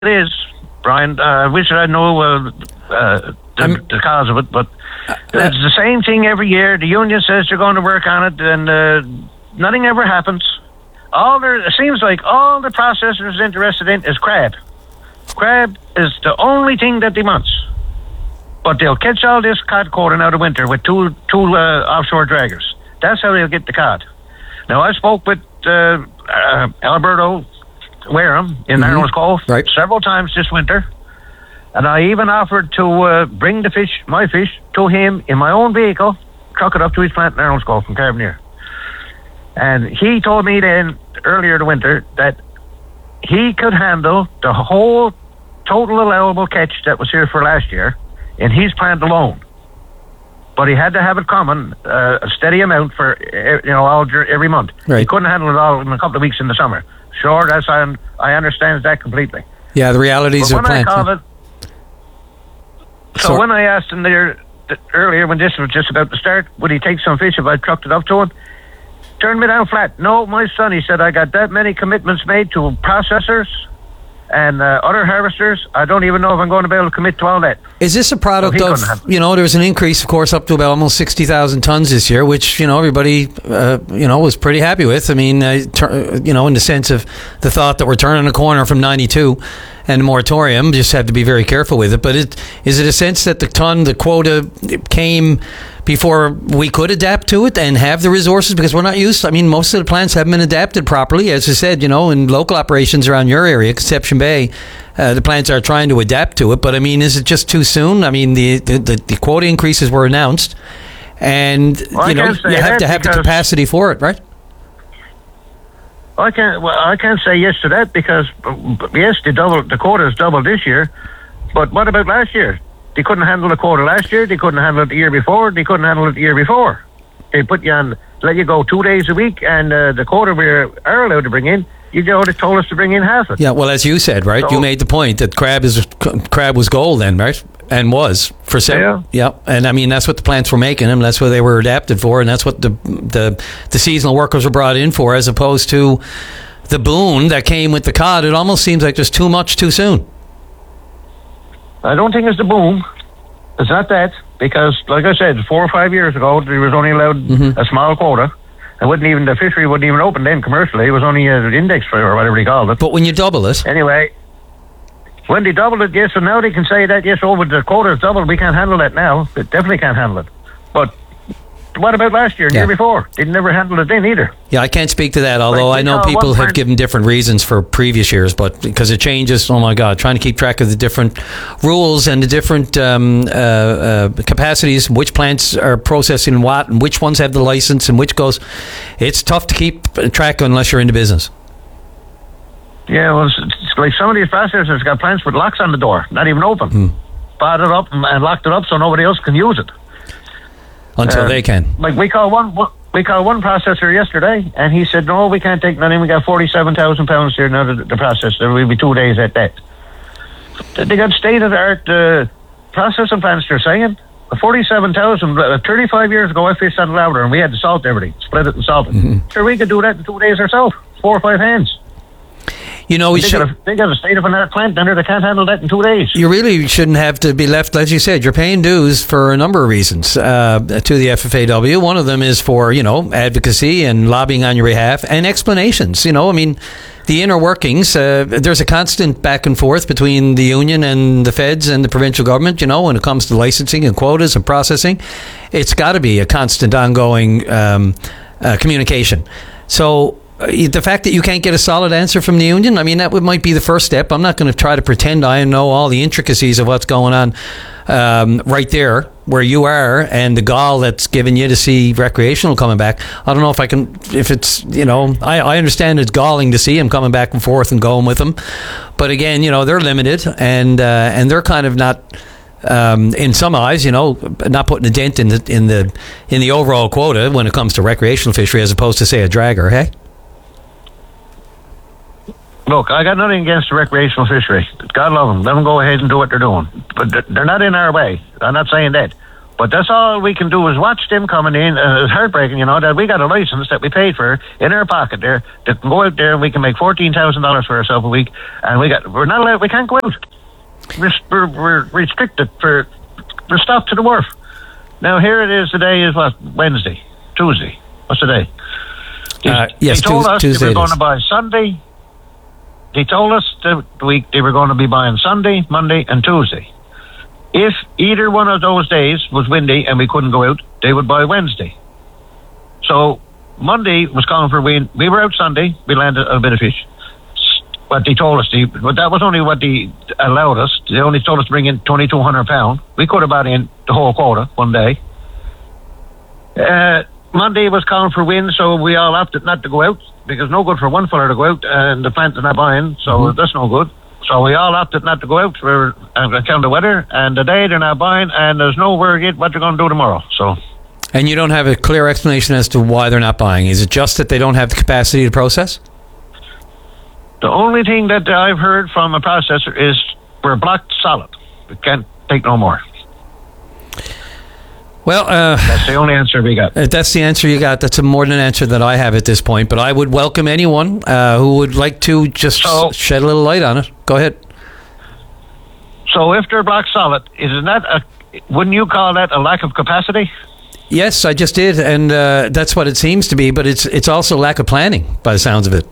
it is, Brian. I wish I know the cause of it, but it's the same thing every year. The union says they're going to work on it, and nothing ever happens. It seems like all the processors interested in is crab. Crab is the only thing that they want. But they'll catch all this cod quota now the winter with two offshore draggers. That's how they'll get the cod. Now, I spoke with Alberto Wareham in Arnold's Cove several times this winter, and I even offered to bring my fish, to him in my own vehicle, truck it up to his plant in Arnold's Cove from Carbonear. And he told me then, earlier the winter, that he could handle the whole total allowable catch that was here for last year in his plant alone. But he had to have it coming, a steady amount for every month. Right. He couldn't handle it all in a couple of weeks in the summer. Sure, I understand that completely. Yeah, the realities of plant. So when I asked him there earlier, when this was just about to start, would he take some fish if I trucked it up to him? Turned me down flat. No, my son, he said, I got that many commitments made to processors and other harvesters. I don't even know if I'm going to be able to commit to all that. Is this a product of, there was an increase, of course, up to about almost 60,000 tons this year, which, everybody, was pretty happy with. I mean, in the sense of the thought that we're turning a corner from 92 and the moratorium, just have to be very careful with it. But is it a sense that the quota came before we could adapt to it and have the resources? Because we're not used to, most of the plants haven't been adapted properly. As I said, in local operations around your area, Conception Bay, the plants are trying to adapt to it. But, is it just too soon? The quota increases were announced, and, you have to have the capacity for it, right? I can't say yes to that because, yes, the quota's doubled this year, but what about last year? They couldn't handle the quota last year. They couldn't handle it the year before. They couldn't handle it the year before. They put you on, let you go 2 days a week, and the quota we are allowed to bring in, you told us to bring in half it. Yeah, well, as you said, right? So, you made the point that crab was gold then, right? And was for several. Yeah. And that's what the plants were making, and that's what they were adapted for, and that's what the seasonal workers were brought in for, as opposed to the boon that came with the cod. It almost seems like just too much too soon. I don't think it's the boom. It's not that, because, like I said, 4 or 5 years ago, there was only allowed a small quota. The fishery wouldn't even open then commercially. It was only an index for, or whatever they called it. But when you double it... Anyway, when they doubled it, yes, and now they can say that, yes, but the quota is doubled. We can't handle that now. It definitely can't handle it. But what about last year, the year before? They never handled it then either. Yeah, I can't speak to that, although I know people have given different reasons for previous years, but because it changes, oh my God, trying to keep track of the different rules and the different capacities, which plants are processing what, and which ones have the license, and which goes, it's tough to keep track unless you're in the business. Yeah, well, it's like some of these processors got plants with locks on the door, not even open. Barred it up and locked it up so nobody else can use it. Until they can. Like we called one processor yesterday, and he said, "No, we can't take nothing. We got 47,000 pounds here now. The processor will be 2 days at that." They got state-of-the-art processing plants. They're saying 47,000. 35 years ago, I fished on Labrador, and we had to salt everything, split it and salt it. Sure, we could do that in 2 days ourselves, 4 or 5 hands. They got a state-of-the-art plant down there that can't handle that in 2 days. You really shouldn't have to be left, as you said. You're paying dues for a number of reasons to the FFAW. One of them is for, advocacy and lobbying on your behalf and explanations. The inner workings, there's a constant back and forth between the union and the feds and the provincial government, when it comes to licensing and quotas and processing. It's got to be a constant ongoing communication. So the fact that you can't get a solid answer from the union, that might be the first step. I'm not going to try to pretend I know all the intricacies of what's going on right there where you are, and the gall that's given you to see recreational coming back. I don't know if it's, I understand it's galling to see him coming back and forth and going with them. But again, they're limited, and they're kind of not, in some eyes, not putting a dent in the overall quota when it comes to recreational fishery, as opposed to, say, a dragger, hey? Look, I got nothing against the recreational fishery. God love them. Let them go ahead and do what they're doing. But they're not in our way. I'm not saying that. But that's all we can do is watch them coming in. It's heartbreaking, that we got a license that we paid for in our pocket there that can go out there and we can make $14,000 for ourselves a week, and we're not allowed. We can't go out. We're restricted we're stopped to the wharf. Now here it is. Today is what, Wednesday, Tuesday. What's the day? Yes, they told us Tuesday they were going to buy Sunday. They told us the week they were going to be buying Sunday, Monday, and Tuesday. If either one of those days was windy and we couldn't go out, they would buy Wednesday. So Monday was calling for wind. We were out Sunday. We landed a bit of fish. But they told us, but that was only what they allowed us. They only told us to bring in £2,200. We could have brought in the whole quota one day. Monday was calling for wind, so we all opted not to go out because no good for one fella to go out and the plant is not buying, so that's no good. So we all opted not to go out for account of the weather, and today they're not buying, and there's no word yet what they're going to do tomorrow. So. And you don't have a clear explanation as to why they're not buying. Is it just that they don't have the capacity to process? The only thing that I've heard from a processor is we're blocked solid. We can't take no more. Well, that's the only answer we got. That's the answer you got. That's a more than an answer that I have at this point. But I would welcome anyone who would like to just shed a little light on it. Go ahead. So if they're blocked solid, wouldn't you call that a lack of capacity? Yes, I just did, and that's what it seems to be. But it's also lack of planning, by the sounds of it.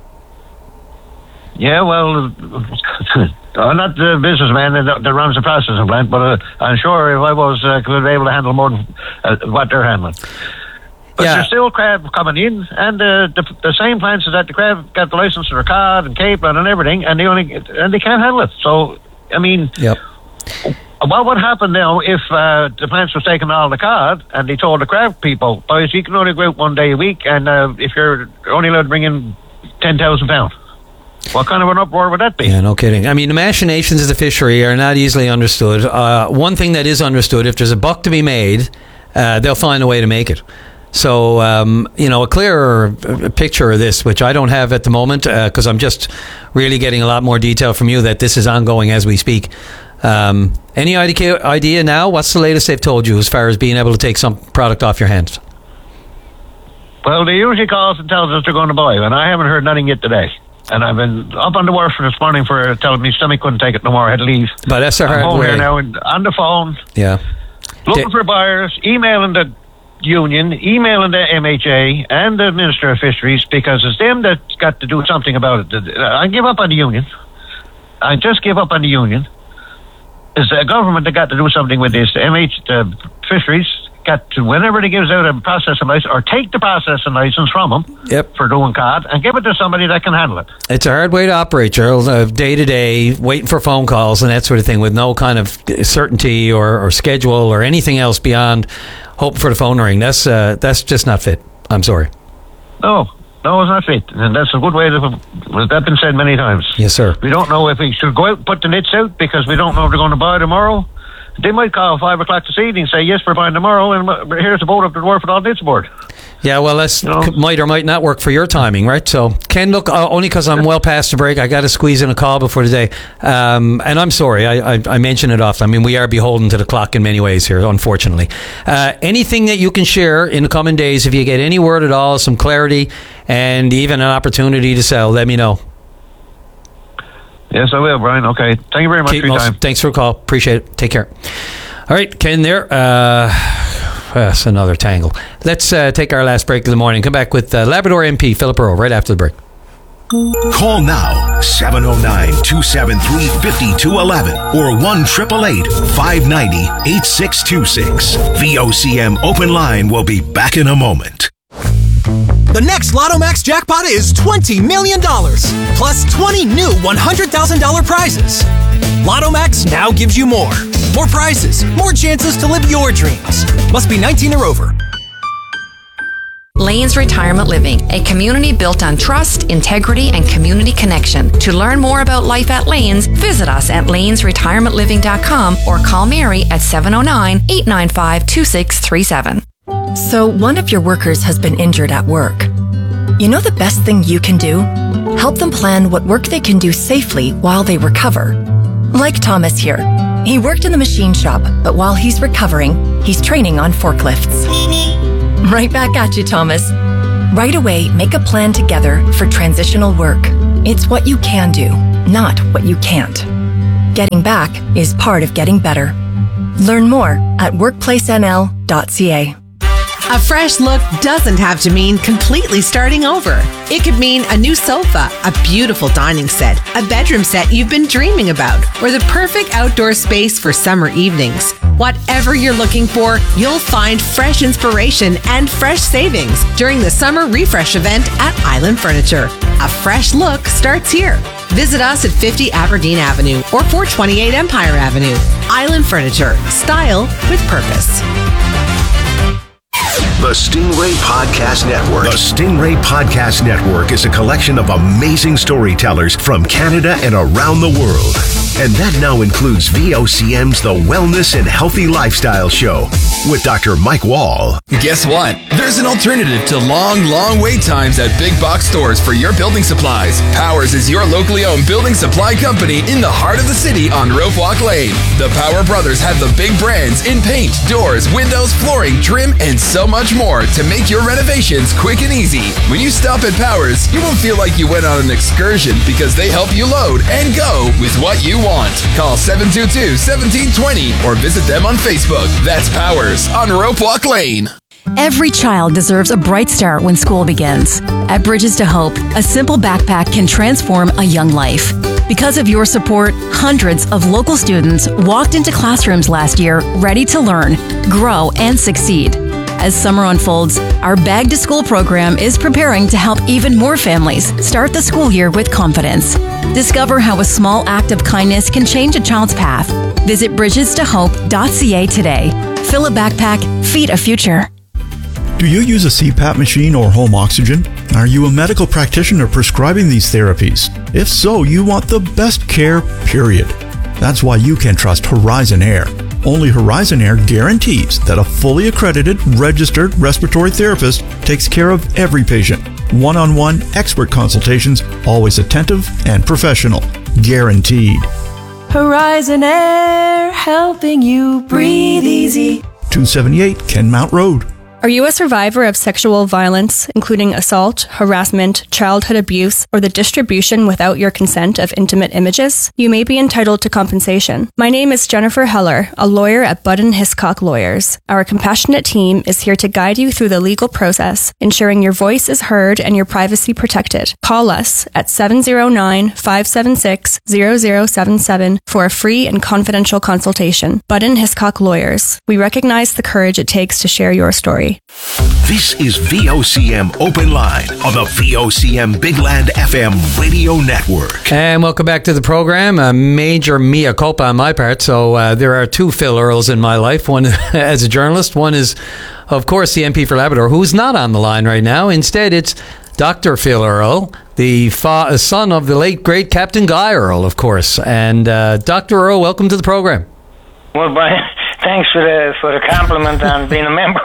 Yeah, well, I'm not the businessman that runs the processing plant, but I'm sure if I was, could be able to handle more than what they're handling. But there's still crab coming in, and the same plants that the crab got the license for cod and capelin and everything, and they can't handle it. So, I mean, what would happen now if the plants was taking all the cod and they told the crab people, boys, you can only go out one day a week, and if you're only allowed to bring in £10,000. What kind of an uproar would that be? Yeah, no kidding. I mean, the machinations of the fishery are not easily understood. One thing that is understood, if there's a buck to be made, they'll find a way to make it. So, a clearer picture of this, which I don't have at the moment, because I'm just really getting a lot more detail from you that this is ongoing as we speak. Any idea now? What's the latest they've told you as far as being able to take some product off your hands? Well, they usually call us and tell us they're going to buy, and I haven't heard nothing yet today. And I've been up on the wharf this morning for telling me stomach couldn't take it no more. I had to leave. But that's a hard home way. Here now on the phone. Yeah. Looking for buyers, emailing the union, emailing the MHA and the Minister of Fisheries, because it's them that's got to do something about it. I give up on the union. I just give up on the union. It's the government that got to do something with this. The Fisheries got to, whenever they gives out a processing license, or take the processing license from them for doing cod, and give it to somebody that can handle it. It's a hard way to operate, Gerald, day to day, waiting for phone calls and that sort of thing with no kind of certainty or schedule or anything else beyond hope for the phone ring. That's just not fit. I'm sorry. No, it's not fit. And that's a good way to, that's been said many times. Yes, sir. We don't know if we should go out and put the nets out because we don't know if they're going to buy tomorrow. They might call 5 o'clock this evening and say, yes, we're buying tomorrow, and here's the boat up the wharf with all nets aboard. Yeah, well, that's might or might not work for your timing, right? So, Ken, look, only because I'm well past the break, I got to squeeze in a call before today. And I'm sorry, I mention it often. I mean, we are beholden to the clock in many ways here, unfortunately. Anything that you can share in the coming days, if you get any word at all, some clarity, and even an opportunity to sell, let me know. Yes, I will, Brian. Okay. Thank you very much for your time. Thanks for the call. Appreciate it. Take care. All right, Ken there. That's another tangle. Let's take our last break of the morning. Come back with Labrador MP Philip Earle right after the break. Call now, 709-273-5211 or 1-888-590-8626. The OCM open line will be back in a moment. The next Lotto Max jackpot is $20 million, plus 20 new $100,000 prizes. Lotto Max now gives you more. More prizes, more chances to live your dreams. Must be 19 or over. Lanes Retirement Living, a community built on trust, integrity, and community connection. To learn more about life at Lanes, visit us at lanesretirementliving.com or call Mary at 709-895-2637. So one of your workers has been injured at work. You know the best thing you can do? Help them plan what work they can do safely while they recover. Like Thomas here. He worked in the machine shop, but while he's recovering, he's training on forklifts. Right back at you, Thomas. Right away, make a plan together for transitional work. It's what you can do, not what you can't. Getting back is part of getting better. Learn more at workplacenl.ca. A fresh look doesn't have to mean completely starting over. It could mean a new sofa, a beautiful dining set, a bedroom set you've been dreaming about, or the perfect outdoor space for summer evenings. Whatever you're looking for, you'll find fresh inspiration and fresh savings during the Summer Refresh event at Island Furniture. A fresh look starts here. Visit us at 50 Aberdeen Avenue or 428 Empire Avenue. Island Furniture. Style with purpose. The Stingray Podcast Network. The Stingray Podcast Network is a collection of amazing storytellers from Canada and around the world. And that now includes VOCM's The Wellness and Healthy Lifestyle Show with Dr. Mike Wall. Guess what? There's an alternative to long wait times at big box stores for your building supplies. Powers is your locally owned building supply company in the heart of the city on Rope Walk Lane. The Power Brothers have the big brands in paint, doors, windows, flooring, trim, and so much more to make your renovations quick and easy. When you stop at Powers, you won't feel like you went on an excursion because they help you load and go with what you want. Call 722-1720 or visit them on Facebook. That's Powers on Rope Walk Lane. Every child deserves a bright start when school begins. At Bridges to Hope, a simple backpack can transform a young life. Because of your support, hundreds of local students walked into classrooms last year ready to learn, grow, and succeed. As summer unfolds, our Bag to School program is preparing to help even more families start the school year with confidence. Discover how a small act of kindness can change a child's path. Visit bridgestohope.ca today. Fill a backpack, feed a future. Do you use a CPAP machine or home oxygen? Are you a medical practitioner prescribing these therapies? If so, you want the best care, period. That's why you can trust Horizon Air. Only Horizon Air guarantees that a fully accredited, registered respiratory therapist takes care of every patient. One-on-one expert consultations, always attentive and professional. Guaranteed. Horizon Air, helping you breathe easy. 278 Kenmount Road. Are you a survivor of sexual violence, including assault, harassment, childhood abuse, or the distribution without your consent of intimate images? You may be entitled to compensation. My name is Jennifer Heller, a lawyer at Budden Hiscock Lawyers. Our compassionate team is here to guide you through the legal process, ensuring your voice is heard and your privacy protected. Call us at 709-576-0077 for a free and confidential consultation. Budden Hiscock Lawyers. We recognize the courage it takes to share your story. This is VOCM Open Line on the VOCM Big Land FM radio network. And welcome back to the program. A major mea culpa on my part. So there are two Phil Earls in my life. One as a journalist. One is, of course, the MP for Labrador, who's not on the line right now. Instead, it's Dr. Phil Earl, the son of the late, great Captain Guy Earl, of course. And Dr. Earl, welcome to the program. Well, Brian, thanks for the compliment on being a member.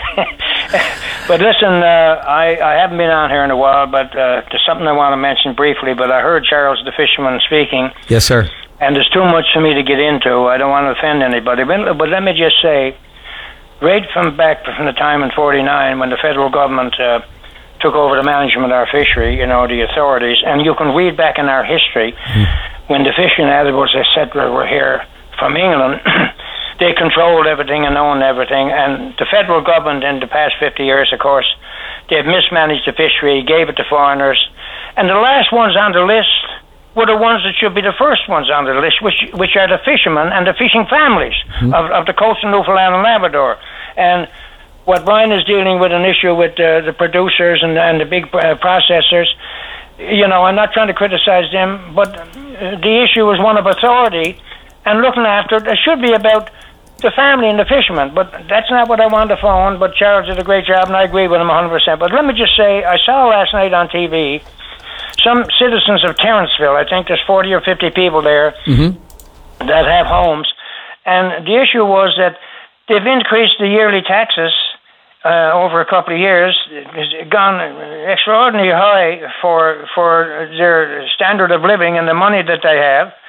But listen, I haven't been on here in a while, but there's something I want to mention briefly. But I heard Charles the Fisherman speaking. Yes, sir. And there's too much for me to get into. I don't want to offend anybody. But let me just say, right from the time in 1949 when the federal government took over the management of our fishery, the authorities, and you can read back in our history when the fishing animals, as settlers were here from England. They controlled everything and owned everything, and the federal government in the past 50 years, of course, they've mismanaged the fishery, gave it to foreigners, and the last ones on the list were the ones that should be the first ones on the list, which are the fishermen and the fishing families of the coast of Newfoundland and Labrador. And what Brian is dealing with, an issue with the producers and the big processors, I'm not trying to criticize them, but the issue is one of authority and looking after it. It should be about the family and the fishermen, but that's not what I wanted to phone. But Charles did a great job, and I agree with him 100%. But let me just say, I saw last night on TV some citizens of Terrenceville. I think there's 40 or 50 people there that have homes, and the issue was that they've increased the yearly taxes over a couple of years. It's gone extraordinarily high for their standard of living and the money that they have.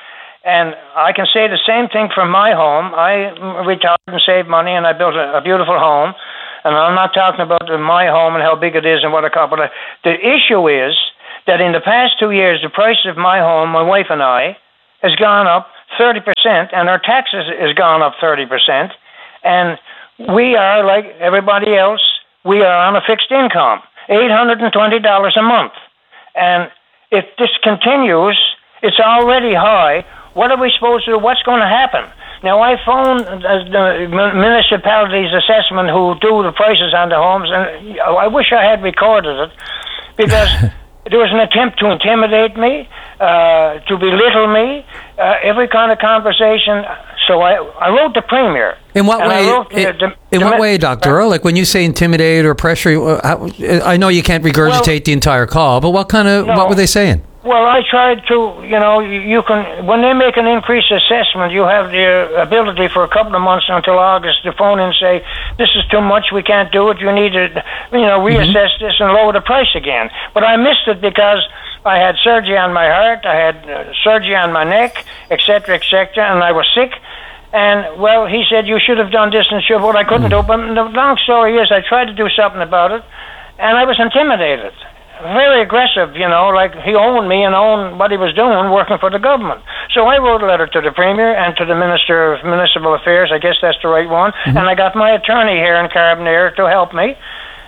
And I can say the same thing for my home. I retired and saved money, and I built a beautiful home. And I'm not talking about my home and how big it is and what I call it. But the issue is that in the past 2 years, the price of my home, my wife and I, has gone up 30%, and our taxes has gone up 30%. And we are, like everybody else, we are on a fixed income, $820 a month. And if this continues, it's already high. What are we supposed to do? What's going to happen? Now, I phoned the municipality's assessment who do the prices on the homes, and I wish I had recorded it, because there was an attempt to intimidate me, to belittle me, every kind of conversation. So I wrote the Premier. In what way? In what way, Dr. Earl? Like when you say intimidate or pressure, I know you can't regurgitate the entire call, but what were they saying? Well, I tried to, you can, when they make an increased assessment, you have the ability for a couple of months until August to phone in and say, this is too much, we can't do it, you need to, reassess this and lower the price again. But I missed it because I had surgery on my heart, I had surgery on my neck, et cetera, and I was sick. And, well, he said, you should have done this and should, but I couldn't do it. But the long story is, I tried to do something about it, and I was intimidated. Very aggressive, like he owned me and owned what he was doing working for the government. So I wrote a letter to the Premier and to the Minister of Municipal Affairs, I guess that's the right one, and I got my attorney here in Carbonear to help me.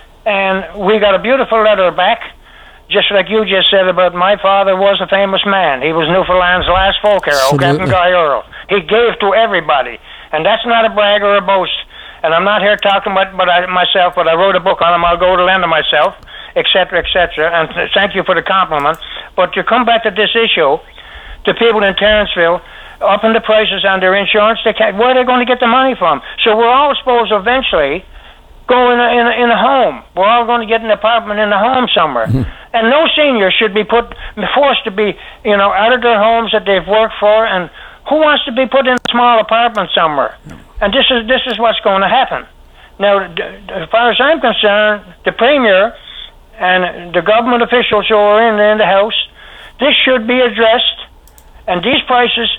And we got a beautiful letter back, just like you just said about my father was a famous man. He was Newfoundland's last folk hero, Captain Guy Earl. He gave to everybody, and that's not a brag or a boast. And I'm not here talking about myself, but I wrote a book on him. I'll go to lend to myself, et cetera, and thank you for the compliment. But to come back to this issue, the people in Terrenceville, upping the prices on their insurance, where are they going to get the money from? So we're all supposed to eventually go in a home. We're all going to get an apartment in a home somewhere. And no senior should be forced to be, out of their homes that they've worked for, and who wants to be put in a small apartment somewhere? And this is what's going to happen. Now, as far as I'm concerned, the Premier and the government officials who are in the House, this should be addressed, and these prices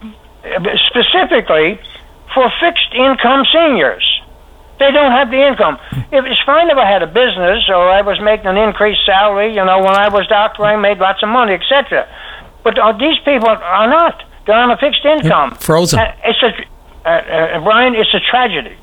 specifically for fixed income seniors. They don't have the income. It's fine if I had a business or I was making an increased salary, when I was doctoring, made lots of money, etc. But these people are not. They're on a fixed income. Frozen. Brian, it's a tragedy.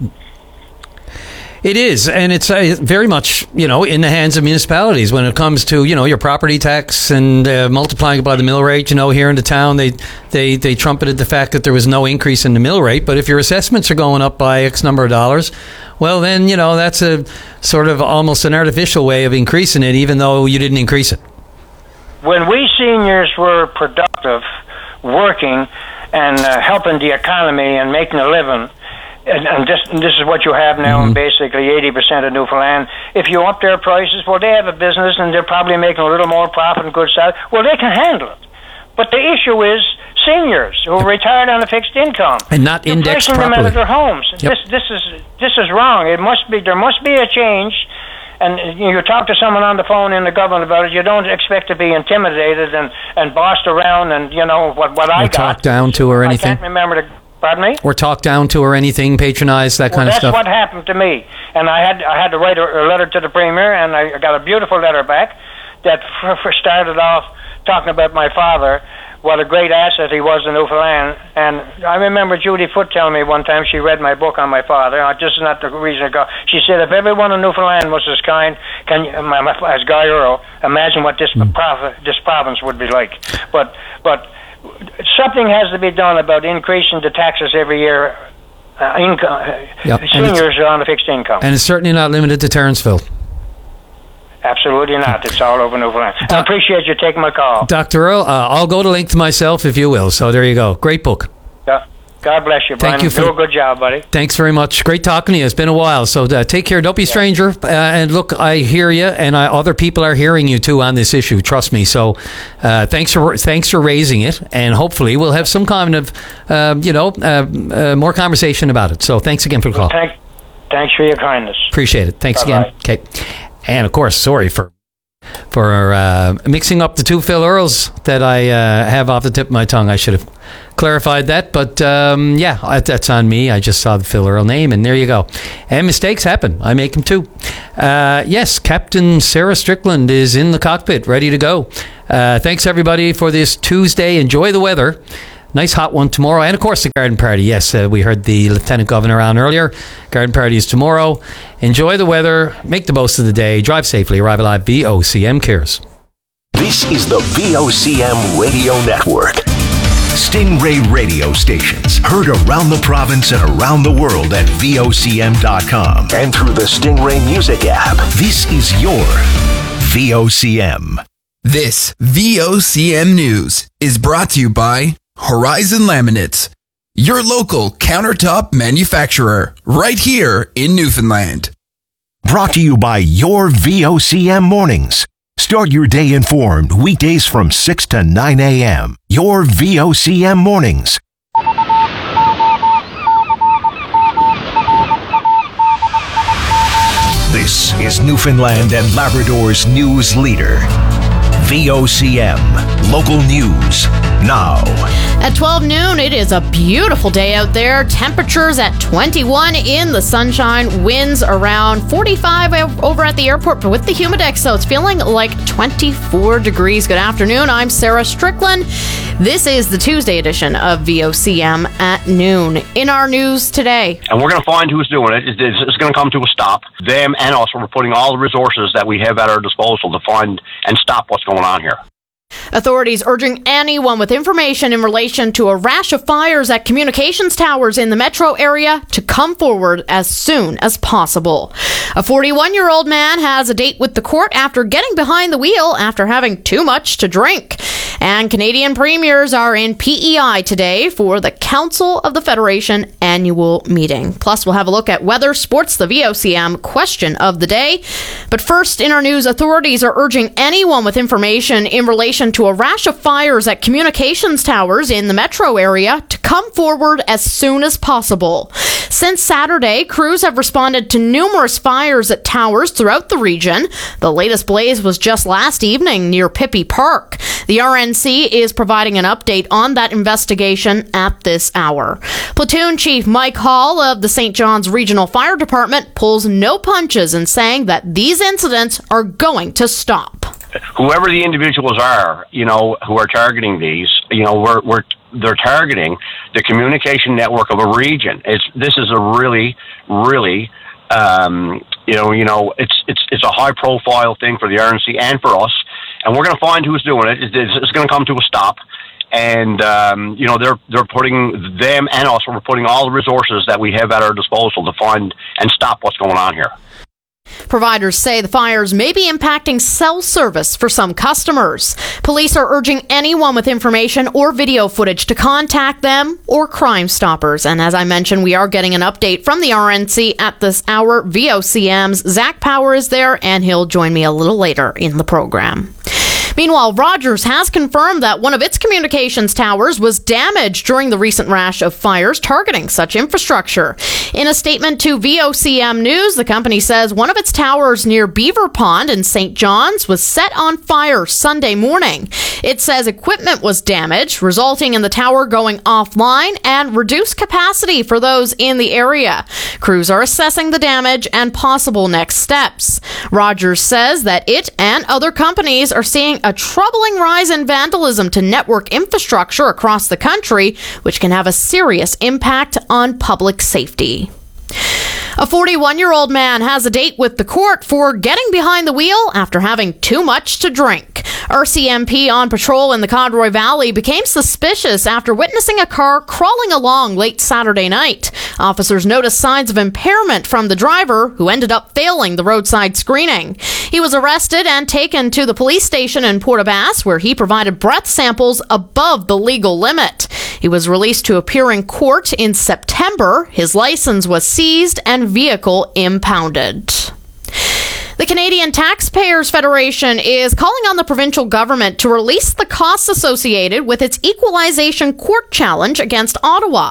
It is, and it's very much, in the hands of municipalities when it comes to, your property tax and multiplying it by the mill rate. Here in the town, they trumpeted the fact that there was no increase in the mill rate. But if your assessments are going up by X number of dollars, well, then, that's a sort of almost an artificial way of increasing it, even though you didn't increase it. When we seniors were productive, working, and helping the economy and making a living, and this is what you have now in basically 80% of Newfoundland. If you up their prices, well, they have a business and they're probably making a little more profit and good salary. Well, they can handle it. But the issue is seniors who are retired on a fixed income and not indexed properly. Them out of their homes. Yep. This is wrong. There must be a change. And you talk to someone on the phone in the government about it, you don't expect to be intimidated and bossed around and, what I got. Talked down to or anything? I can't remember pardon me? Or talked down to or anything, patronized, that kind of stuff? That's what happened to me. And I had to write a letter to the Premier, and I got a beautiful letter back that started off talking about my father, what a great asset he was in Newfoundland. And I remember Judy Foote telling me one time she read my book on my father. This is not the reason I go. She said, if everyone in Newfoundland was as kind as Guy Earl, imagine what this province would be like. But something has to be done about increasing the taxes every year. Seniors are on a fixed income. And it's certainly not limited to Terrenceville. Absolutely not. It's all over Newfoundland. I appreciate you taking my call. Dr. Earl, I'll go to link to myself if you will. So there you go. Great book. God bless you, Brian. Thank you. Do a good job, buddy. Thanks very much. Great talking to you. It's been a while. So take care. Don't be a stranger. And look, I hear you, and other people are hearing you too on this issue. Trust me. So thanks for raising it, and hopefully we'll have some kind of more conversation about it. So thanks again for the call. Thanks for your kindness. Appreciate it. Thanks again. Okay. And of course, sorry for mixing up the two Phil Earls that I have off the tip of my tongue. I should have clarified that. But yeah, that's on me. I just saw the Phil Earl name, and there you go. And mistakes happen. I make them too. Yes, Captain Sarah Strickland is in the cockpit, ready to go. Thanks, everybody, for this Tuesday. Enjoy the weather. Nice hot one tomorrow. And, of course, the garden party. Yes, we heard the Lieutenant Governor on earlier. Garden party is tomorrow. Enjoy the weather. Make the most of the day. Drive safely. Arrive alive. VOCM cares. This is the VOCM Radio Network. Stingray radio stations heard around the province and around the world at VOCM.com and through the Stingray Music app. This is your VOCM. This VOCM News is brought to you by Horizon Laminates, your local countertop manufacturer, right here in Newfoundland. Brought to you by your VOCM Mornings. Start your day informed weekdays from 6 to 9 a.m. Your VOCM Mornings. This is Newfoundland and Labrador's news leader. VOCM, local news, now. At 12 noon, it is a beautiful day out there. Temperatures at 21 in the sunshine, winds around 45 over at the airport, but with the humidex, so it's feeling like 24 degrees. Good afternoon, I'm Sarah Strickland. This is the Tuesday edition of VOCM at noon. In our news today. And we're going to find who's doing it. It's going to come to a stop. Them and us, we're putting all the resources that we have at our disposal to find and stop what's going on here. Authorities urging anyone with information in relation to a rash of fires at communications towers in the metro area to come forward as soon as possible. A 41-year-old man has a date with the court after getting behind the wheel after having too much to drink. And Canadian premiers are in PEI today for the Council of the Federation annual meeting. Plus, we'll have a look at weather, sports, the VOCM question of the day. But first, in our news, authorities are urging anyone with information in relation to a rash of fires at communications towers in the metro area to come forward as soon as possible. Since Saturday, crews have responded to numerous fires at towers throughout the region. The latest blaze was just last evening near Pippi Park. The RNC is providing an update on that investigation at this hour. Platoon Chief Mike Hall of the St. John's Regional Fire Department pulls no punches in saying that these incidents are going to stop. Whoever the individuals are, who are targeting these, they're targeting the communication network of a region. This is a really, really, it's a high profile thing for the RNC and for us, and we're going to find who's doing it. It's going to come to a stop, and they're putting them and us. We're putting all the resources that we have at our disposal to find and stop what's going on here. Providers say the fires may be impacting cell service for some customers. Police are urging anyone with information or video footage to contact them or Crime Stoppers. And as I mentioned, we are getting an update from the RNC at this hour. VOCM's Zach Power is there, and he'll join me a little later in the program. Meanwhile, Rogers has confirmed that one of its communications towers was damaged during the recent rash of fires targeting such infrastructure. In a statement to VOCM News, the company says one of its towers near Beaver Pond in St. John's was set on fire Sunday morning. It says equipment was damaged, resulting in the tower going offline and reduced capacity for those in the area. Crews are assessing the damage and possible next steps. Rogers says that it and other companies are seeing a troubling rise in vandalism to network infrastructure across the country, which can have a serious impact on public safety. A 41-year-old man has a date with the court for getting behind the wheel after having too much to drink. RCMP on patrol in the Conroy Valley became suspicious after witnessing a car crawling along late Saturday night. Officers noticed signs of impairment from the driver, who ended up failing the roadside screening. He was arrested and taken to the police station in Port aux Basques, where he provided breath samples above the legal limit. He was released to appear in court in September. His license was seized and vehicle impounded. The Canadian Taxpayers Federation is calling on the provincial government to release the costs associated with its equalization court challenge against Ottawa.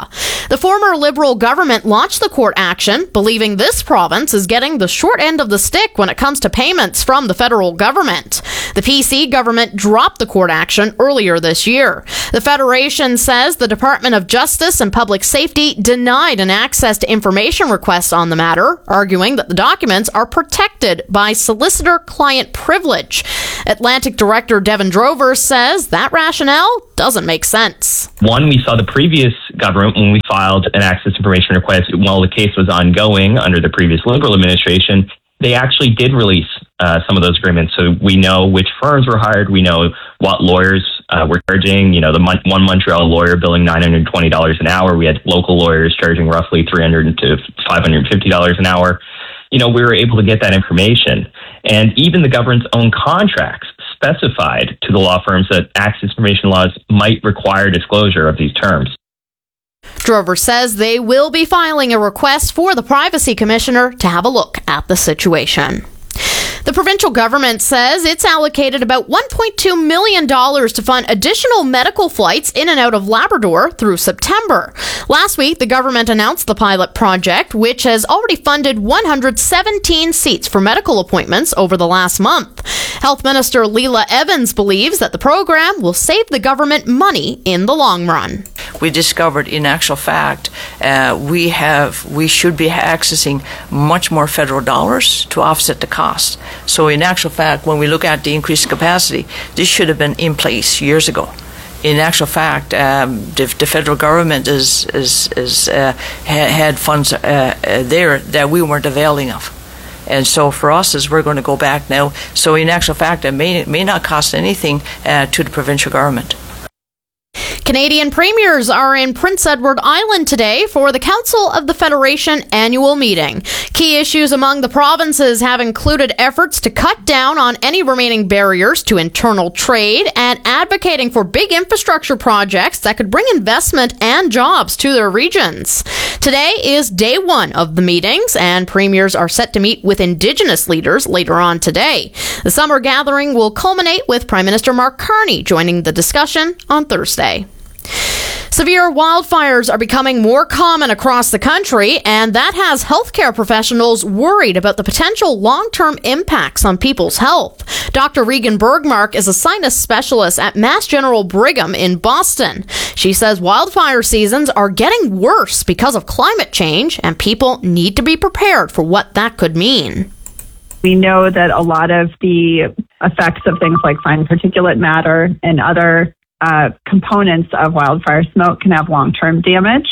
The former Liberal government launched the court action, believing this province is getting the short end of the stick when it comes to payments from the federal government. The PC government dropped the court action earlier this year. The Federation says the Department of Justice and Public Safety denied an access to information request on the matter, arguing that the documents are protected by solicitor-client privilege. Atlantic Director Devin Drover says that rationale doesn't make sense. One, we saw the previous government, when we filed an access information request while the case was ongoing under the previous Liberal administration, they actually did release some of those agreements. So we know which firms were hired. We know what lawyers were charging. You know, one Montreal lawyer billing $920 an hour. We had local lawyers charging roughly $300 to $550 an hour. You know, we were able to get that information. And even the government's own contracts specified to the law firms that access information laws might require disclosure of these terms. Drover says they will be filing a request for the Privacy Commissioner to have a look at the situation. The provincial government says it's allocated about $1.2 million to fund additional medical flights in and out of Labrador through September. Last week, the government announced the pilot project, which has already funded 117 seats for medical appointments over the last month. Health Minister Leela Evans believes that the program will save the government money in the long run. We discovered, in actual fact, we should be accessing much more federal dollars to offset the cost. So in actual fact, when we look at the increased capacity, this should have been in place years ago. In actual fact, the federal government had funds there that we weren't availing of. And so for us, as we're going to go back now, so in actual fact, it may not cost anything to the provincial government. Canadian premiers are in Prince Edward Island today for the Council of the Federation annual meeting. Key issues among the provinces have included efforts to cut down on any remaining barriers to internal trade and advocating for big infrastructure projects that could bring investment and jobs to their regions. Today is day one of the meetings, and premiers are set to meet with Indigenous leaders later on today. The summer gathering will culminate with Prime Minister Mark Carney joining the discussion on Thursday. Severe wildfires are becoming more common across the country, and that has healthcare professionals worried about the potential long-term impacts on people's health. Dr. Regan Bergmark is a sinus specialist at Mass General Brigham in Boston. She says wildfire seasons are getting worse because of climate change, and people need to be prepared for what that could mean. We know that a lot of the effects of things like fine particulate matter and other components of wildfire smoke can have long-term damage.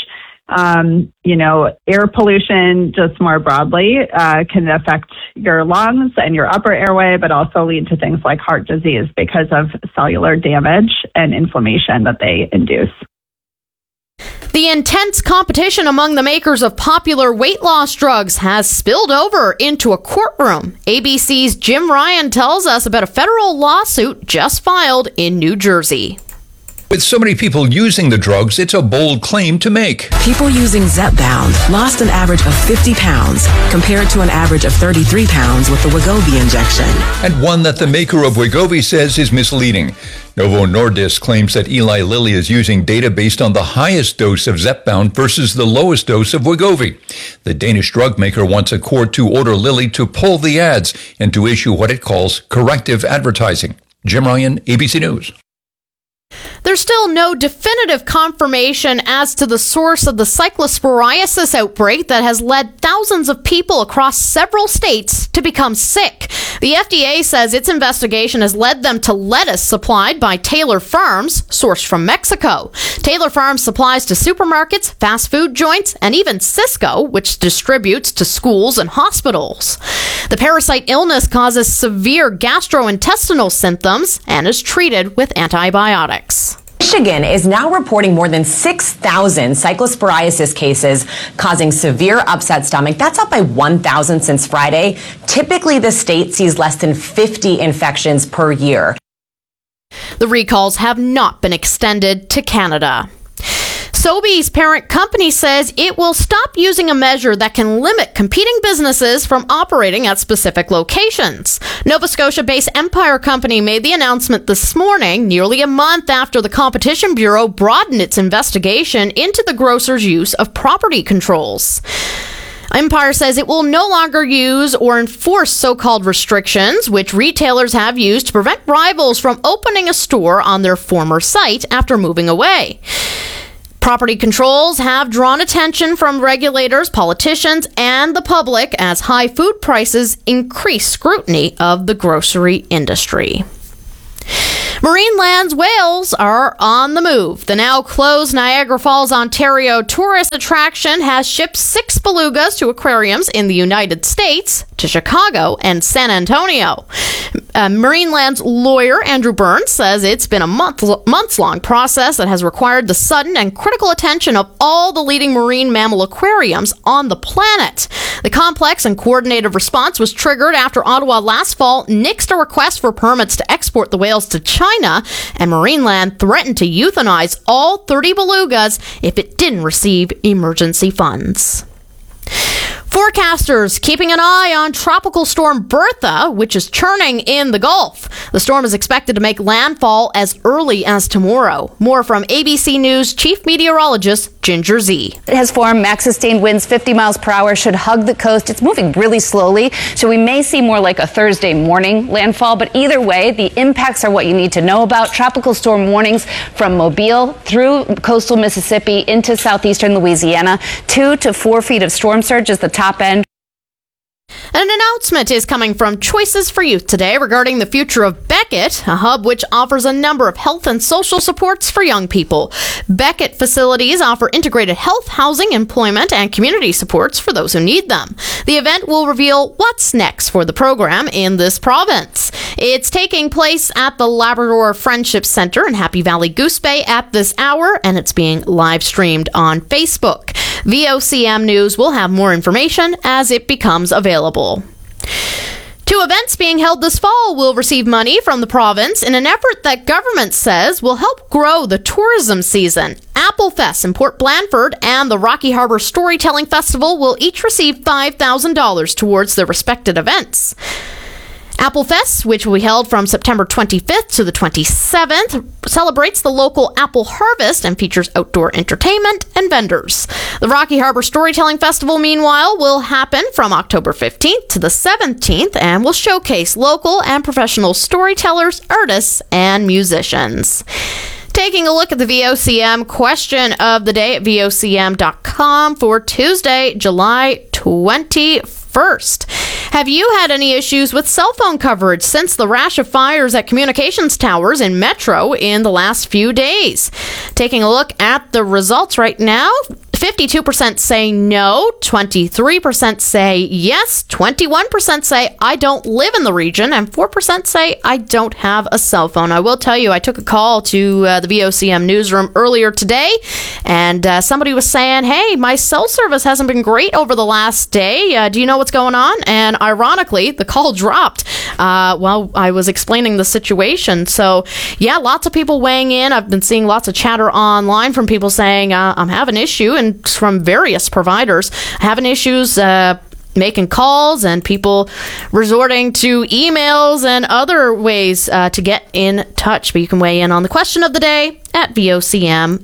Air pollution just more broadly can affect your lungs and your upper airway, but also lead to things like heart disease because of cellular damage and inflammation that they induce. The intense competition among the makers of popular weight loss drugs has spilled over into a courtroom. ABC's Jim Ryan tells us about a federal lawsuit just filed in New Jersey. With so many people using the drugs, it's a bold claim to make. People using Zepbound lost an average of 50 pounds compared to an average of 33 pounds with the Wegovy injection. And one that the maker of Wegovy says is misleading. Novo Nordisk claims that Eli Lilly is using data based on the highest dose of Zepbound versus the lowest dose of Wegovy. The Danish drug maker wants a court to order Lilly to pull the ads and to issue what it calls corrective advertising. Jim Ryan, ABC News. There's still no definitive confirmation as to the source of the cyclosporiasis outbreak that has led thousands of people across several states to become sick. The FDA says its investigation has led them to lettuce supplied by Taylor Farms, sourced from Mexico. Taylor Farms supplies to supermarkets, fast food joints, and even Sysco, which distributes to schools and hospitals. The parasite illness causes severe gastrointestinal symptoms and is treated with antibiotics. Michigan is now reporting more than 6,000 cyclosporiasis cases causing severe upset stomach. That's up by 1,000 since Friday. Typically, the state sees less than 50 infections per year. The recalls have not been extended to Canada. Sobeys' parent company says it will stop using a measure that can limit competing businesses from operating at specific locations. Nova Scotia-based Empire Company made the announcement this morning, nearly a month after the Competition Bureau broadened its investigation into the grocer's use of property controls. Empire says it will no longer use or enforce so-called restrictions, which retailers have used to prevent rivals from opening a store on their former site after moving away. Property controls have drawn attention from regulators, politicians, and the public as high food prices increase scrutiny of the grocery industry. Marineland's whales are on the move. The now closed Niagara Falls, Ontario tourist attraction has shipped 6 belugas to aquariums in the United States, to Chicago, and San Antonio. Marineland's lawyer, Andrew Burns, says it's been a months-long process that has required the sudden and critical attention of all the leading marine mammal aquariums on the planet. The complex and coordinated response was triggered after Ottawa last fall nixed a request for permits to export the whales to China, and Marineland threatened to euthanize all 30 belugas if it didn't receive emergency funds. Forecasters keeping an eye on Tropical Storm Bertha, which is churning in the Gulf. The storm is expected to make landfall as early as tomorrow. More from ABC News Chief Meteorologist Ginger Z. It has formed. Max sustained winds 50 miles per hour should hug the coast. It's moving really slowly, so we may see more like a Thursday morning landfall. But either way, the impacts are what you need to know about. Tropical storm warnings from Mobile through coastal Mississippi into southeastern Louisiana. 2 to 4 feet of storm surge is the top end. An announcement is coming from Choices for Youth today regarding the future of Beckett, a hub which offers a number of health and social supports for young people. Beckett facilities offer integrated health, housing, employment, and community supports for those who need them. The event will reveal what's next for the program in this province. It's taking place at the Labrador Friendship Center in Happy Valley Goose Bay at this hour, and it's being live streamed on Facebook. VOCM News will have more information as it becomes available. 2 events being held this fall will receive money from the province in an effort that government says will help grow the tourism season. Applefest in Port Blandford and the Rocky Harbour Storytelling Festival will each receive $5,000 towards their respective events. Applefest, which will be held from September 25th to the 27th, celebrates the local apple harvest and features outdoor entertainment and vendors. The Rocky Harbour Storytelling Festival, meanwhile, will happen from October 15th to the 17th and will showcase local and professional storytellers, artists, and musicians. Taking a look at the VOCM question of the day at VOCM.com for Tuesday, July 21st. Have you had any issues with cell phone coverage since the rash of fires at communications towers in Metro in the last few days? Taking a look at the results right now, 52% say no, 23% say yes, 21% say I don't live in the region, and 4% say I don't have a cell phone. I will tell you, I took a call to the VOCM newsroom earlier today, and somebody was saying, hey, my cell service hasn't been great over the last day. Do you know what's going on? And ironically, the call dropped while I was explaining the situation. So, yeah, lots of people weighing in. I've been seeing lots of chatter online from people saying, I'm having an issue, and from various providers having issues making calls and people resorting to emails and other ways to get in touch. But you can weigh in on the question of the day at VOCM.com.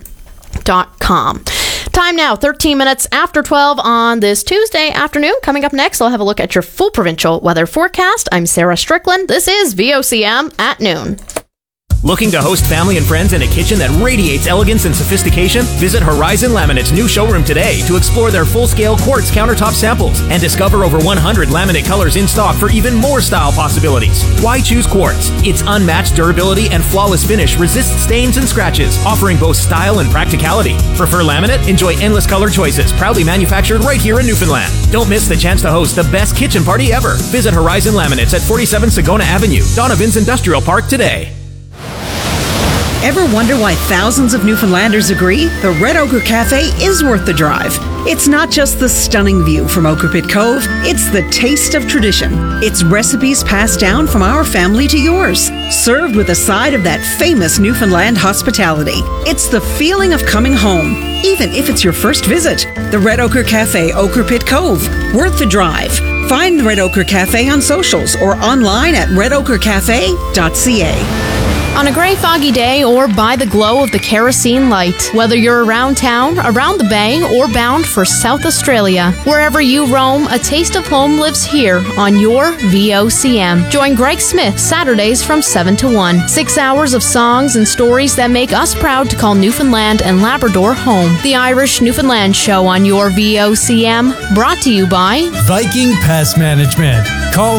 Time now, 13 minutes after 12 on this Tuesday afternoon. Coming up next, I'll have a look at your full provincial weather forecast. I'm Sarah Strickland. This is VOCM at noon. Looking to host family and friends in a kitchen that radiates elegance and sophistication? Visit Horizon Laminate's new showroom today to explore their full-scale quartz countertop samples and discover over 100 laminate colors in stock for even more style possibilities. Why choose quartz? Its unmatched durability and flawless finish resists stains and scratches, offering both style and practicality. Prefer laminate? Enjoy endless color choices, proudly manufactured right here in Newfoundland. Don't miss the chance to host the best kitchen party ever. Visit Horizon Laminates at 47 Sagona Avenue, Donovan's Industrial Park today. Ever wonder why thousands of Newfoundlanders agree the Red Ochre Cafe is worth the drive? It's not just the stunning view from Ochre Pit Cove, it's the taste of tradition. It's recipes passed down from our family to yours, served with a side of that famous Newfoundland hospitality. It's the feeling of coming home, even if it's your first visit. The Red Ochre Cafe, Ochre Pit Cove, worth the drive. Find the Red Ochre Cafe on socials or online at redochrecafe.ca. On a gray, foggy day or by the glow of the kerosene light, whether you're around town, around the bay, or bound for South Australia, wherever you roam, a taste of home lives here on your VOCM. Join Greg Smith Saturdays from 7 to 1. 6 hours of songs and stories that make us proud to call Newfoundland and Labrador home. The Irish Newfoundland Show on your VOCM, brought to you by Viking Pest Management. Call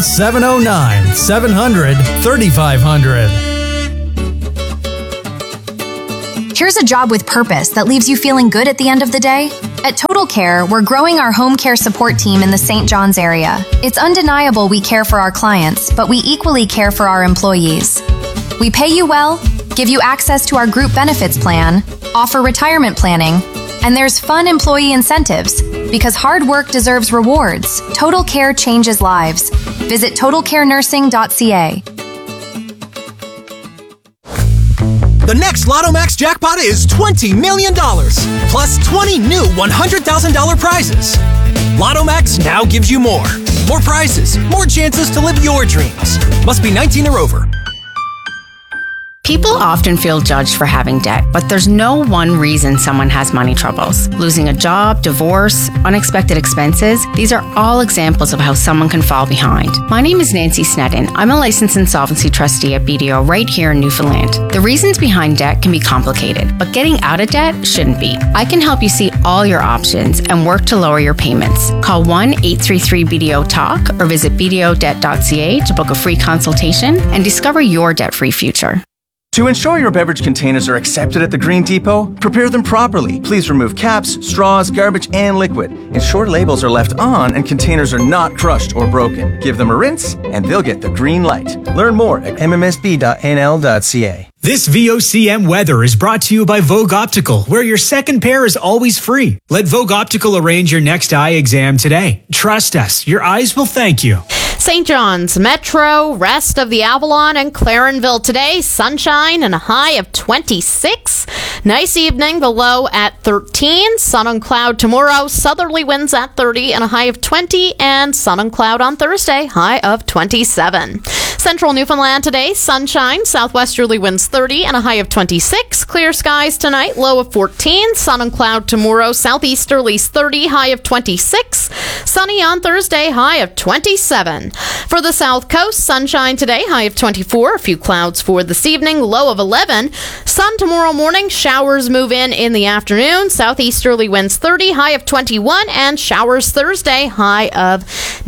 709-700-3500. Here's a job with purpose that leaves you feeling good at the end of the day. At Total Care, we're growing our home care support team in the St. John's area. It's undeniable we care for our clients, but we equally care for our employees. We pay you well, give you access to our group benefits plan, offer retirement planning, and there's fun employee incentives. Because hard work deserves rewards, Total Care changes lives. Visit totalcarenursing.ca. The next Lotto Max jackpot is $20 million, plus 20 new $100,000 prizes. Lotto Max now gives you more. More prizes, more chances to live your dreams. Must be 19 or over. People often feel judged for having debt, but there's no one reason someone has money troubles. Losing a job, divorce, unexpected expenses, these are all examples of how someone can fall behind. My name is Nancy Sneddon. I'm a licensed insolvency trustee at BDO right here in Newfoundland. The reasons behind debt can be complicated, but getting out of debt shouldn't be. I can help you see all your options and work to lower your payments. Call 1-833-BDO-TALK or visit bdodebt.ca to book a free consultation and discover your debt-free future. To ensure your beverage containers are accepted at the Green Depot, prepare them properly. Please remove caps, straws, garbage, and liquid. Ensure labels are left on and containers are not crushed or broken. Give them a rinse and they'll get the green light. Learn more at mmsb.nl.ca. This VOCM weather is brought to you by Vogue Optical, where your second pair is always free. Let Vogue Optical arrange your next eye exam today. Trust us, your eyes will thank you. St. John's, Metro, rest of the Avalon, and Clarenville today. Sunshine and a high of 26. Nice evening, the low at 13. Sun and cloud tomorrow. Southerly winds at 30 and a high of 20. And sun and cloud on Thursday, high of 27. Central Newfoundland today, sunshine. Southwesterly winds 30 and a high of 26. Clear skies tonight, low of 14. Sun and cloud tomorrow. Southeasterlies 30, high of 26. Sunny on Thursday, high of 27. For the South Coast, sunshine today, high of 24. A few clouds for this evening, low of 11. Sun tomorrow morning, showers move in the afternoon. Southeasterly winds 30, high of 21. And showers Thursday, high of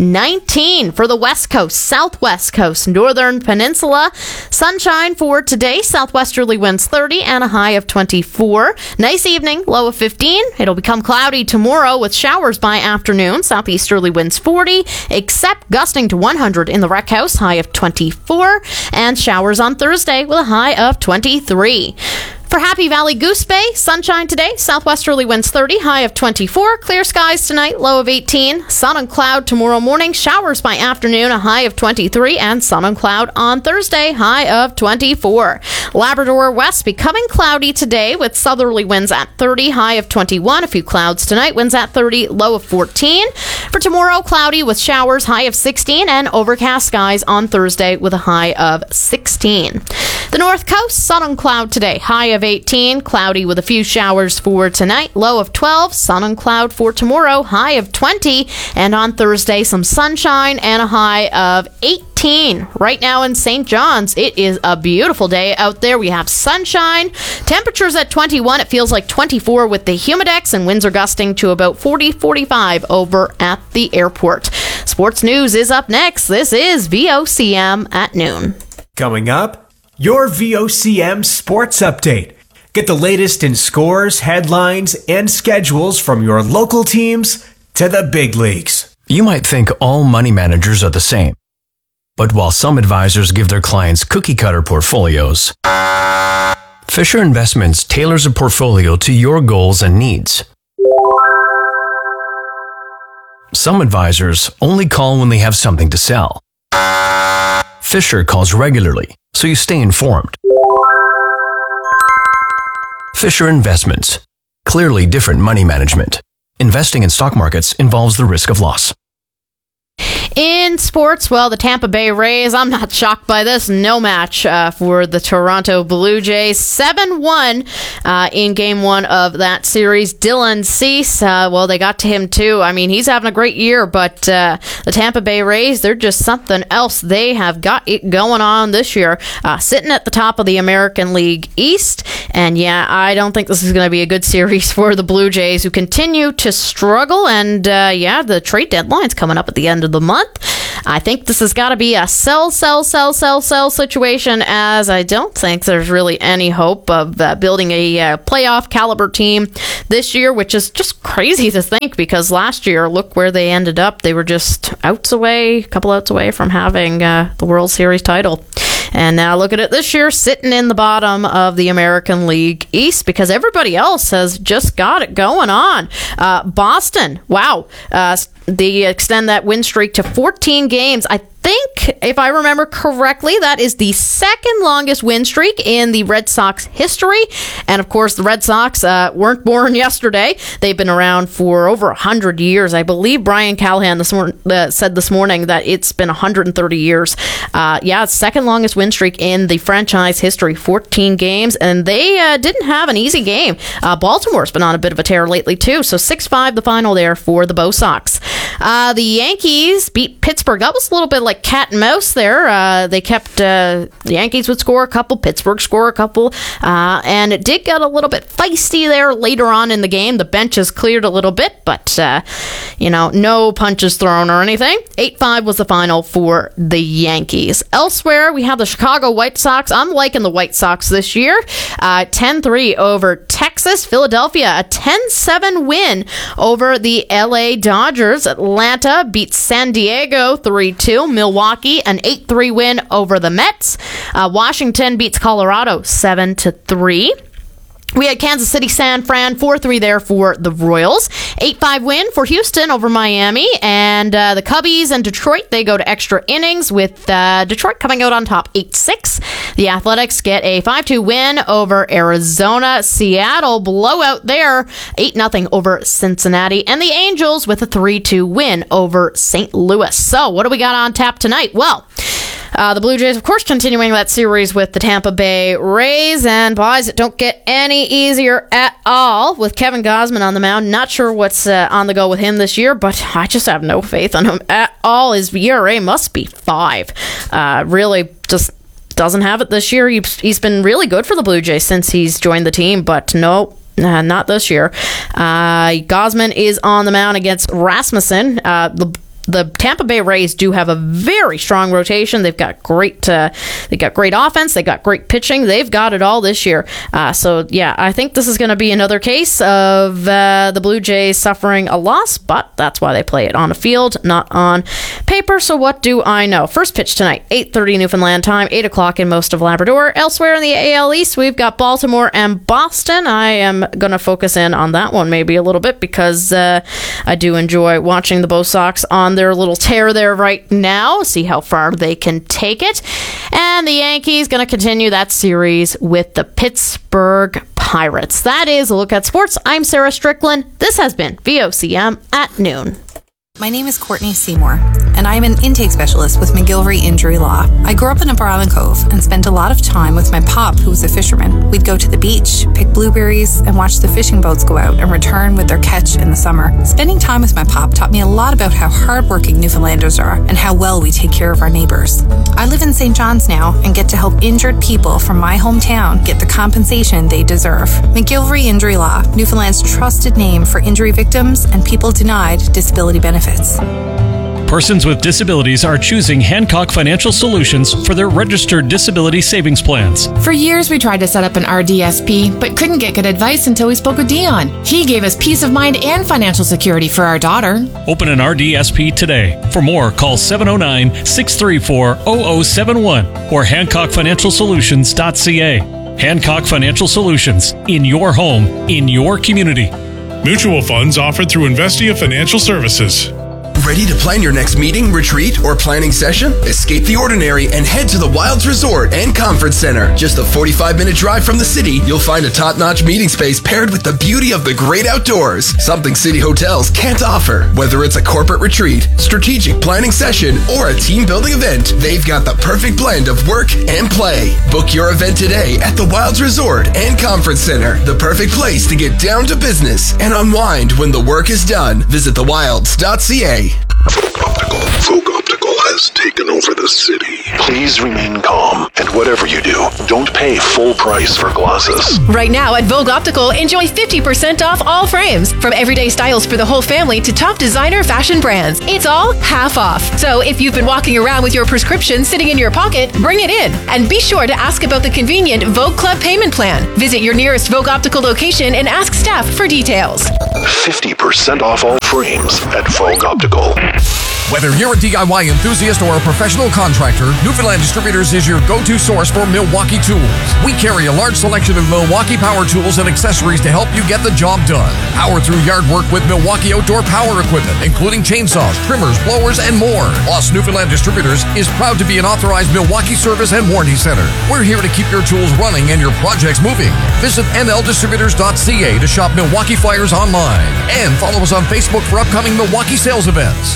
19. For the West Coast, Southwest Coast, Northern Peninsula, sunshine for today. Southwesterly winds 30 and a high of 24. Nice evening, low of 15. It'll become cloudy tomorrow with showers by afternoon. Southeasterly winds 40, except gusting to 100 in the Rec House, high of 24. And showers on Thursday with a high of 23. For Happy Valley Goose Bay, sunshine today, southwesterly winds 30, high of 24. Clear skies tonight, low of 18. Sun and cloud tomorrow morning, showers by afternoon, a high of 23. And sun and cloud on Thursday, high of 24. Labrador West becoming cloudy today with southerly winds at 30, high of 21. A few clouds tonight, winds at 30, low of 14. For tomorrow, cloudy with showers, high of 16. And overcast skies on Thursday with a high of 16. The North Coast, sun and cloud today, high of 18, cloudy with a few showers for tonight, low of 12, sun and cloud for tomorrow, high of 20, and on Thursday, some sunshine and a high of 18. Right now in St. John's, it is a beautiful day out there. We have sunshine, temperatures at 21, it feels like 24 with the humidex, and winds are gusting to about 40-45 over at the airport. Sports news is up next. This is VOCM at noon. Coming up, your VOCM Sports Update. Get the latest in scores, headlines, and schedules from your local teams to the big leagues. You might think all money managers are the same. But while some advisors give their clients cookie-cutter portfolios, Fisher Investments tailors a portfolio to your goals and needs. Some advisors only call when they have something to sell. Fisher calls regularly, so you stay informed. Fisher Investments. Clearly different money management. Investing in stock markets involves the risk of loss. In sports, well, the Tampa Bay Rays, I'm not shocked by this. No match for the Toronto Blue Jays. 7-1 in game one of that series. Dylan Cease, well, they got to him too. I mean, he's having a great year, but the Tampa Bay Rays, they're just something else. They have got it going on this year, sitting at the top of the American League East. And yeah, I don't think this is going to be a good series for the Blue Jays, who continue to struggle. And yeah, the trade deadline's coming up at the end of the month. I think this has got to be a sell situation, as I don't think there's really any hope of building a playoff caliber team this year, which is just crazy to think, because last year, look where they ended up. They were just a couple outs away from having the World Series title. And now look at it this year, sitting in the bottom of the American League East, because everybody else has just got it going on. Boston, wow. They extend that win streak to 14 games. I think, if I remember correctly, that is the second longest win streak in the Red Sox history. And of course, the Red Sox weren't born yesterday. They've been around for over 100 years. I believe Brian Callahan said this morning that it's been 130 years. Yeah, it's second longest win streak in the franchise history, 14 games. And they didn't have an easy game. Baltimore's been on a bit of a tear lately, too. So 6-5 the final there for the Bo Sox. The Yankees beat Pittsburgh. That was a little bit like cat and mouse there. They kept the Yankees would score a couple, Pittsburgh score a couple, and it did get a little bit feisty there later on in the game. The benches cleared a little bit, but no punches thrown or anything. 8-5 was the final for the Yankees. Elsewhere, we have the Chicago White Sox. I'm liking the White Sox this year. 10-3 over Texas. Philadelphia, a 10-7 win over the LA Dodgers. Atlanta beat San Diego 3-2. Milwaukee, an 8-3 win over the Mets. Washington beats Colorado 7-3. We had Kansas City, San Fran, 4-3 there for the Royals. 8-5 win for Houston over Miami. And the Cubbies and Detroit, they go to extra innings with Detroit coming out on top 8-6. The Athletics get a 5-2 win over Arizona. Seattle blowout there, 8-0 over Cincinnati. And the Angels with a 3-2 win over St. Louis. So what do we got on tap tonight? Well, the Blue Jays, of course, continuing that series with the Tampa Bay Rays. And boys, it don't get any easier at all with Kevin Gausman on the mound. Not sure what's on the go with him this year, but I just have no faith in him at all. His ERA must be 5. Really just doesn't have it this year. He's been really good for the Blue Jays since he's joined the team, but no. Not this year. Gausman is on the mound against Rasmussen. The Tampa Bay Rays do have a very strong rotation. They've got great offense. They got great pitching. They've got it all this year. So yeah, I think this is going to be another case of the Blue Jays suffering a loss, but that's why they play it on a field, not on paper. So what do I know? First pitch tonight, 8:30 Newfoundland time, 8 o'clock in most of Labrador. Elsewhere in the AL East, we've got Baltimore and Boston. I am going to focus in on that one maybe a little bit because I do enjoy watching the Bo Sox on their little tear there right now, see how far they can take it. And the Yankees going to continue that series with the Pittsburgh Pirates. That is a look at sports. I'm Sarah Strickland. This has been VOCM at noon. My name is Courtney Seymour, and I am an intake specialist with McGilvery Injury Law. I grew up in Upper Island Cove and spent a lot of time with my pop, who was a fisherman. We'd go to the beach, pick blueberries, and watch the fishing boats go out and return with their catch in the summer. Spending time with my pop taught me a lot about how hardworking Newfoundlanders are and how well we take care of our neighbors. I live in St. John's now and get to help injured people from my hometown get the compensation they deserve. McGilvery Injury Law, Newfoundland's trusted name for injury victims and people denied disability benefits. Persons with disabilities are choosing Hancock Financial Solutions for their registered disability savings plans. For years, we tried to set up an RDSP, but couldn't get good advice until we spoke with Dion. He gave us peace of mind and financial security for our daughter. Open an RDSP today. For more, call 709-634-0071 or HancockFinancialSolutions.ca. Hancock Financial Solutions. In your home, in your community. Mutual funds offered through Investia Financial Services. Ready to plan your next meeting, retreat, or planning session? Escape the ordinary and head to the Wilds Resort and Conference Center. Just a 45-minute drive from the city, you'll find a top-notch meeting space paired with the beauty of the great outdoors. Something city hotels can't offer. Whether it's a corporate retreat, strategic planning session, or a team-building event, they've got the perfect blend of work and play. Book your event today at the Wilds Resort and Conference Center. The perfect place to get down to business and unwind when the work is done. Visit thewilds.ca. Vogue Optical has taken over the city. Please remain calm, and whatever you do, don't pay full price for glasses. Right now at Vogue Optical, enjoy 50% off all frames. From everyday styles for the whole family to top designer fashion brands. It's all half off. So if you've been walking around with your prescription sitting in your pocket, bring it in. And be sure to ask about the convenient Vogue Club payment plan. Visit your nearest Vogue Optical location and ask staff for details. 50% off all frames at Vogue Optical. Whether you're a DIY enthusiast or a professional contractor, Newfoundland Distributors is your go-to source for Milwaukee tools. We carry a large selection of Milwaukee power tools and accessories to help you get the job done. Power through yard work with Milwaukee outdoor power equipment, including chainsaws, trimmers, blowers, and more. Plus, Newfoundland Distributors is proud to be an authorized Milwaukee service and warranty center. We're here to keep your tools running and your projects moving. Visit nldistributors.ca to shop Milwaukee Flyers online. And follow us on Facebook for upcoming Milwaukee sales events.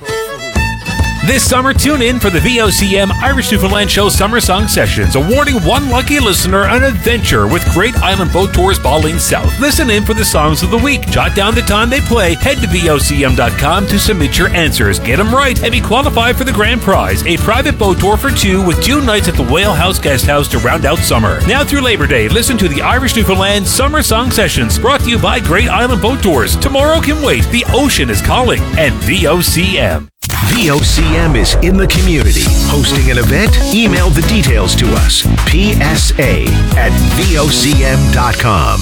This summer, tune in for the VOCM Irish Newfoundland Show Summer Song Sessions, awarding one lucky listener an adventure with Great Island Boat Tours Baldwin South. Listen in for the songs of the week. Jot down the time they play. Head to VOCM.com to submit your answers. Get them right and be qualified for the grand prize, a private boat tour for two with 2 nights at the Whale House Guest House to round out summer. Now through Labor Day, listen to the Irish Newfoundland Summer Song Sessions, brought to you by Great Island Boat Tours. Tomorrow can wait. The ocean is calling. And VOCM. VOCM is in the community. Hosting an event? Email the details to us. PSA@VOCM.com.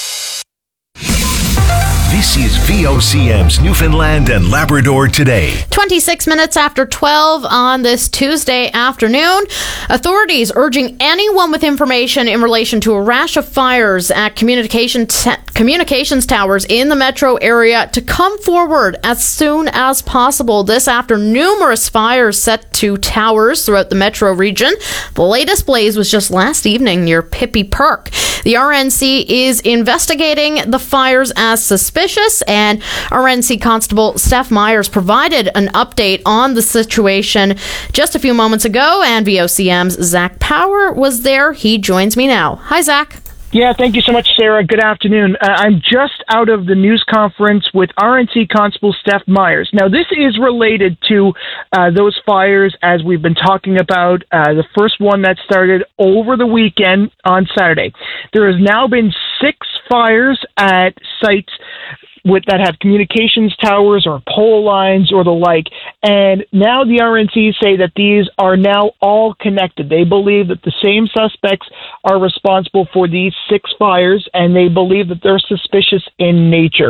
This is VOCM's Newfoundland and Labrador Today. 26 minutes after 12 on this Tuesday afternoon. Authorities urging anyone with information in relation to a rash of fires at communications towers in the metro area to come forward as soon as possible. This after numerous fires set to towers throughout the metro region. The latest blaze was just last evening near Pippi Park. The RNC is investigating the fires as suspicious, and RNC Constable Steph Myers provided an update on the situation just a few moments ago, and VOCM's Zach Power was there. He joins me now. Hi, Zach. Yeah, thank you so much, Sarah. Good afternoon. I'm just out of the news conference with RNC Constable Steph Myers. Now, this is related to those fires, as we've been talking about, the first one that started over the weekend on Saturday. There has now been 6 fires at sites that have communications towers or pole lines or the like. And now the RNC say that these are now all connected. They believe that the same suspects are responsible for these 6 fires, and they believe that they're suspicious in nature.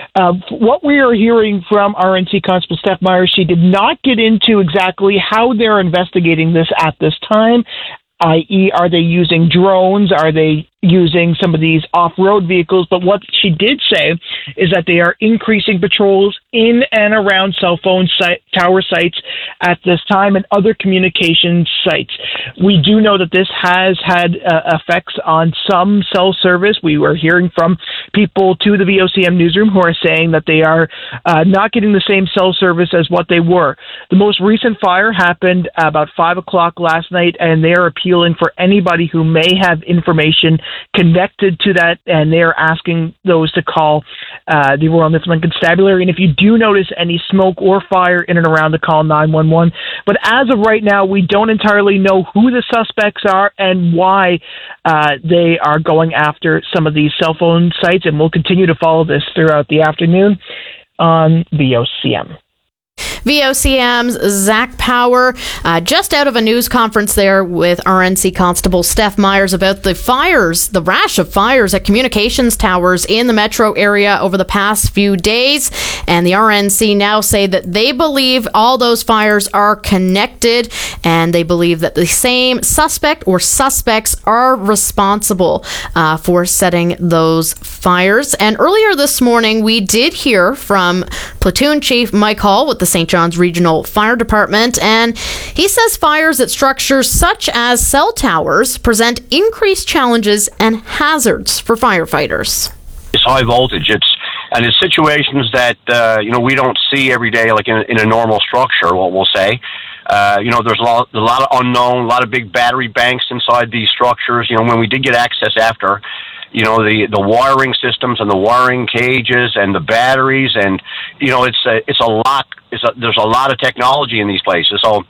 What we are hearing from RNC Constable Steph Myers, she did not get into exactly how they're investigating this at this time, i.e., are they using drones? Are they using some of these off-road vehicles? But what she did say is that they are increasing patrols in and around cell phone tower sites at this time and other communication sites. We do know that this has had effects on some cell service. We were hearing from people to the VOCM newsroom who are saying that they are not getting the same cell service as what they were. The most recent fire happened about 5 o'clock last night, and they are appealing for anybody who may have information connected to that, and they are asking those to call the Royal Newfoundland Constabulary. And if you do notice any smoke or fire in and around, to call 911. But as of right now, we don't entirely know who the suspects are and why they are going after some of these cell phone sites, and we'll continue to follow this throughout the afternoon on VOCM. VOCM's Zach Power, just out of a news conference there with RNC Constable Steph Myers about the fires, the rash of fires at communications towers in the metro area over the past few days. And the RNC now say that they believe all those fires are connected, and they believe that the same suspect or suspects are responsible for setting those fires. And earlier this morning, we did hear from Platoon Chief Mike Hall with the St. John's Regional Fire Department, and he says fires at structures such as cell towers present increased challenges and hazards for firefighters. It's high voltage. It's situations that we don't see every day, like in a normal structure. What we'll say, there's a lot of unknown, a lot of big battery banks inside these structures. When we did get access after, the wiring systems and the wiring cages and the batteries, and it's a lot. There's a lot of technology in these places. So.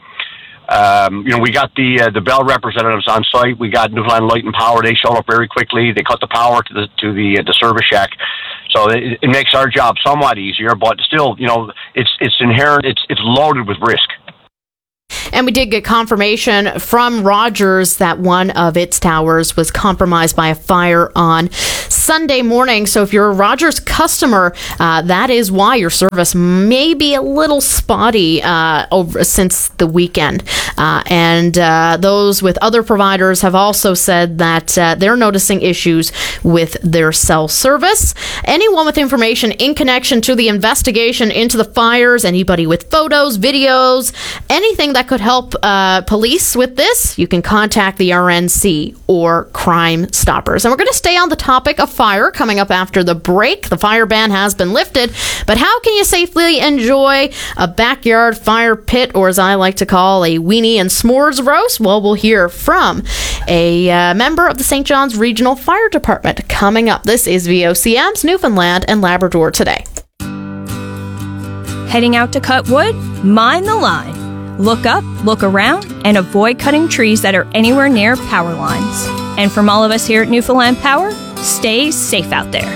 We got the Bell representatives on site. We got Newfoundland Light and Power. They showed up very quickly. They cut the power to the service shack, so it makes our job somewhat easier. But still, it's inherent. It's loaded with risk. And we did get confirmation from Rogers that one of its towers was compromised by a fire on Sunday morning. So if you're a Rogers customer, that is why your service may be a little spotty since the weekend. And those with other providers have also said that they're noticing issues with their cell service. Anyone with information in connection to the investigation into the fires, anybody with photos, videos, anything that could help police with this, you can contact the RNC or Crime Stoppers. And we're going to stay on the topic of fire coming up after the break. The fire ban has been lifted, but how can you safely enjoy a backyard fire pit, or as I like to call, a weenie and s'mores roast? Well, we'll hear from a member of the St. John's Regional Fire Department coming up. This is VOCM's Newfoundland and Labrador Today. Heading out to cut wood? Mind the line. Look up, look around, and avoid cutting trees that are anywhere near power lines. And from all of us here at Newfoundland Power, stay safe out there.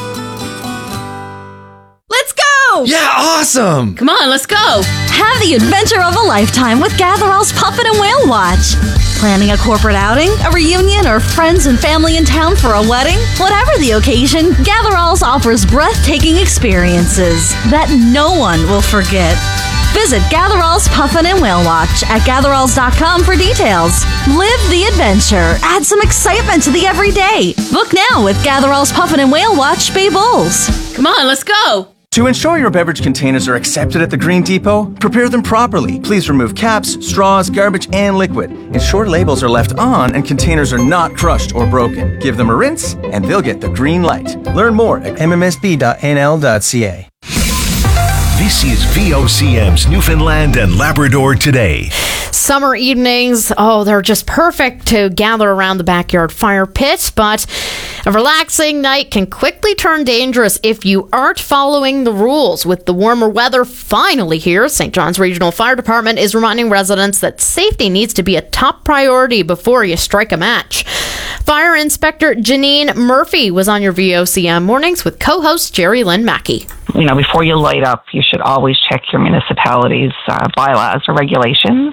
Let's go! Yeah, awesome! Come on, let's go! Have the adventure of a lifetime with Gatherall's Puffin and Whale Watch. Planning a corporate outing, a reunion, or friends and family in town for a wedding? Whatever the occasion, Gatherall's offers breathtaking experiences that no one will forget. Visit Gatherall's Puffin and Whale Watch at gatheralls.com for details. Live the adventure. Add some excitement to the everyday. Book now with Gatherall's Puffin and Whale Watch Bay Bulls. Come on, let's go. To ensure your beverage containers are accepted at the Green Depot, prepare them properly. Please remove caps, straws, garbage, and liquid. Ensure labels are left on and containers are not crushed or broken. Give them a rinse and they'll get the green light. Learn more at mmsb.nl.ca. This is VOCM's Newfoundland and Labrador Today. Summer evenings, they're just perfect to gather around the backyard fire pit, but a relaxing night can quickly turn dangerous if you aren't following the rules. With the warmer weather finally here, St. John's Regional Fire Department is reminding residents that safety needs to be a top priority before you strike a match. Fire Inspector Janine Murphy was on your VOCM mornings with co-host Jerry Lynn Mackey. Before you light up, you should always check your municipality's bylaws or regulations.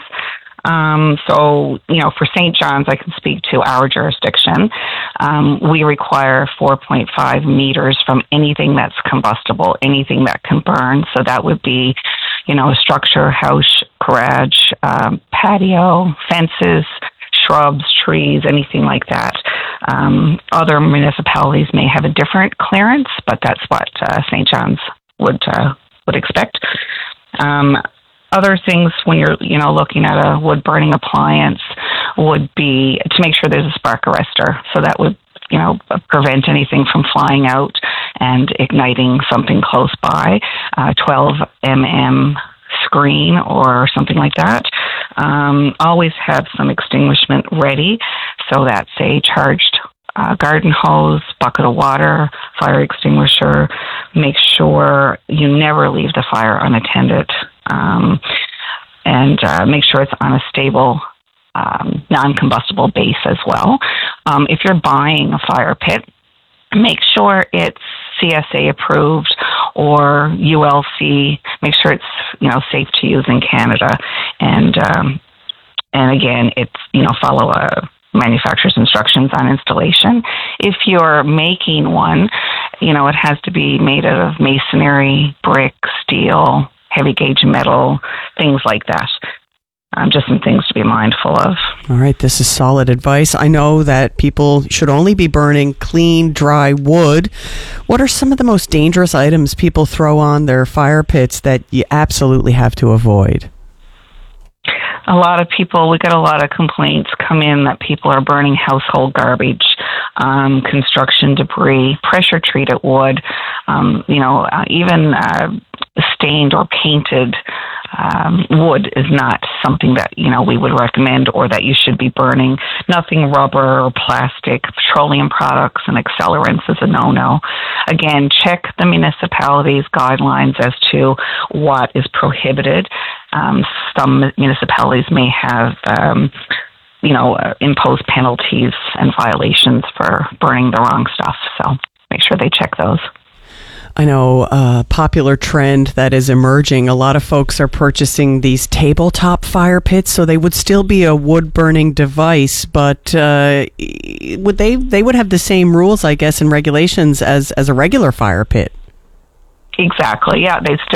For St. John's, I can speak to our jurisdiction. We require 4.5 meters from anything that's combustible, anything that can burn. So that would be, a structure, house, garage, patio, fences, shrubs, trees, anything like that. Other municipalities may have a different clearance, but that's what St. John's would expect. Other things when you're, looking at a wood burning appliance would be to make sure there's a spark arrestor. So that would, prevent anything from flying out and igniting something close by. 12 mm screen or something like that. Always have some extinguishment ready. So that's a charged garden hose, bucket of water, fire extinguisher. Make sure you never leave the fire unattended. And make sure it's on a stable, non-combustible base as well. If you're buying a fire pit, make sure it's CSA approved or ULC. Make sure it's safe to use in Canada. And again, it's, follow manufacturer's instructions on installation. If you're making one, it has to be made out of masonry, brick, steel, heavy gauge metal, things like that. Just some things to be mindful of. All right, this is solid advice. I know that people should only be burning clean, dry wood. What are some of the most dangerous items people throw on their fire pits that you absolutely have to avoid? A lot of people, we get a lot of complaints come in that people are burning household garbage, construction debris, pressure treated wood, even stained or painted wood is not something that, we would recommend or that you should be burning. Nothing rubber or plastic, petroleum products and accelerants is a no-no. Again, check the municipality's guidelines as to what is prohibited. Some municipalities may have, impose penalties and violations for burning the wrong stuff. So make sure they check those. I know a popular trend that is emerging. A lot of folks are purchasing these tabletop fire pits, so they would still be a wood-burning device, but they would have the same rules, I guess, and regulations as a regular fire pit. Exactly. Yeah, they still